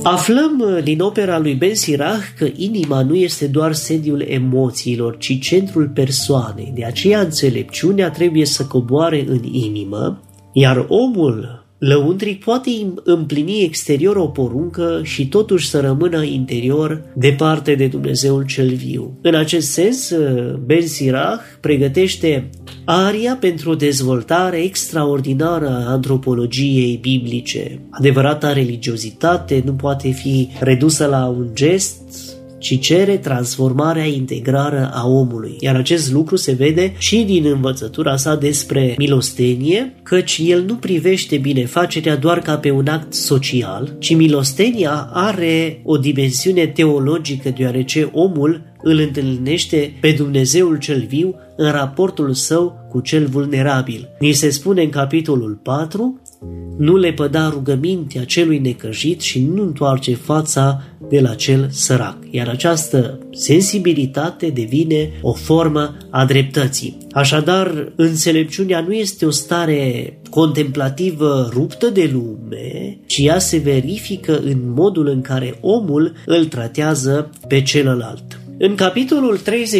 Aflăm din opera lui Ben Sirach că inima nu este doar sediul emoțiilor, ci centrul persoanei. De aceea înțelepciunea trebuie să coboare în inimă, iar omul lăuntric poate împlini exterior o poruncă și totuși să rămână interior departe de Dumnezeul cel viu. În acest sens, Ben Sirach pregătește aria pentru o dezvoltare extraordinară a antropologiei biblice. Adevărata religiozitate nu poate fi redusă la un gest, ci cere transformarea integrală a omului. Iar acest lucru se vede și din învățătura sa despre milostenie, căci el nu privește binefacerea doar ca pe un act social, ci milostenia are o dimensiune teologică, deoarece omul îl întâlnește pe Dumnezeul cel viu în raportul său cu cel vulnerabil. Ni se spune în capitolul 4: nu lepăda rugămintea celui necăjit și nu întoarce fața de la cel sărac. Iar această sensibilitate devine o formă a dreptății. Așadar, înțelepciunea nu este o stare contemplativă ruptă de lume, ci ea se verifică în modul în care omul îl tratează pe celălalt. În capitolul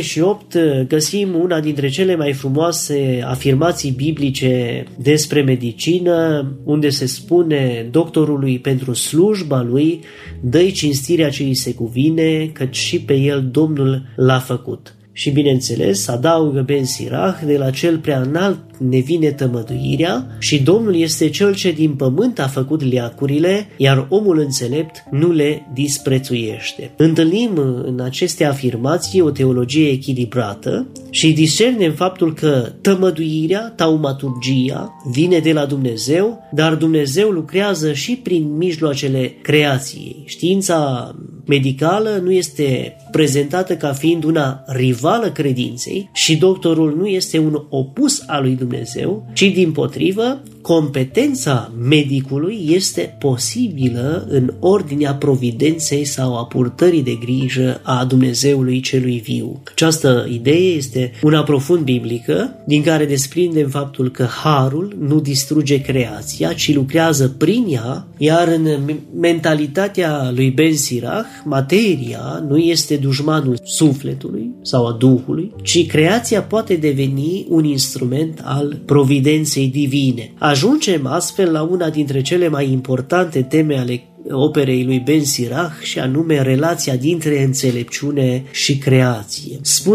38 găsim una dintre cele mai frumoase afirmații biblice despre medicină, unde se spune doctorului pentru slujba lui: dă-i cinstirea ce îi se cuvine, căci și pe el Domnul l-a făcut. Și bineînțeles, adaugă Ben Sirach: de la cel prea înalt ne vine tămăduirea și Domnul este cel ce din pământ a făcut leacurile, iar omul înțelept nu le disprețuiește. Întâlnim în aceste afirmații o teologie echilibrată și discernem faptul că tămăduirea, taumaturgia, vine de la Dumnezeu, dar Dumnezeu lucrează și prin mijloacele creației. Știința medicală nu este prezentată ca fiind una rivală credinței și doctorul nu este un opus al lui Dumnezeu, ci dimpotrivă, competența medicului este posibilă în ordinea providenței sau a purtării de grijă a Dumnezeului celui viu. Această idee este una profund biblică, din care desprindem faptul că harul nu distruge creația, ci lucrează prin ea, iar în mentalitatea lui Ben Sirach, materia nu este dușmanul sufletului sau a Duhului, ci creația poate deveni un instrument al providenței divine. Ajungem astfel la una dintre cele mai importante teme ale operei lui Ben Sirach, și anume relația dintre înțelepciune și creație.